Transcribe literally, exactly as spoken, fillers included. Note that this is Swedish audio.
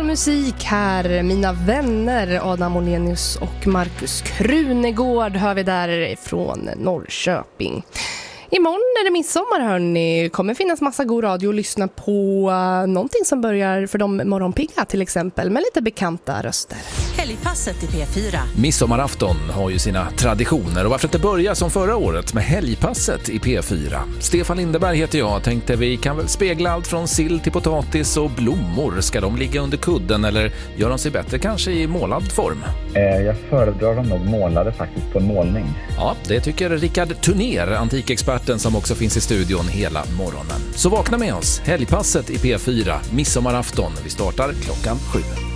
musik här, mina vänner Adam Olenius och Markus Krunegård hör vi därifrån Norrköping. Imorgon är det midsommar, hörni. Kommer finnas massa god radio att lyssna på. Uh, någonting som börjar för de morgonpigga till exempel, med lite bekanta röster. Helgpasset i P fyra. Midsommarafton har ju sina traditioner, och varför inte börja som förra året med helgpasset i P fyra. Stefan Lindeberg heter jag. Tänkte vi kan väl spegla allt från sill till potatis och blommor. Ska de ligga under kudden eller gör de sig bättre kanske i målad form? Eh, jag föredrar dem nog målade faktiskt på en målning. Ja, det tycker Rickard Turner, antikexperten som också finns i studion hela morgonen. Så vakna med oss, helgpasset i P fyra, midsommarafton. Vi startar klockan sju.